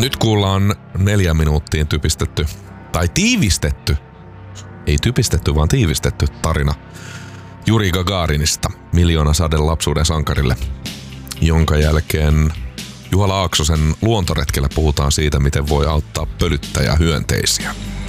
Nyt kuullaan 4 minuuttiin typistetty, tai tiivistetty, ei typistetty vaan tiivistetty tarina Juri Gagarinista, Miljoonasaden lapsuuden sankarille, jonka jälkeen Juha Laaksosen luontoretkellä puhutaan siitä, miten voi auttaa pölyttäjähyönteisiä.